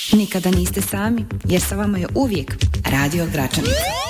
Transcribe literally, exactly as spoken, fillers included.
Nikada niste sami, jer sa vama je uvijek Radio Gračanica.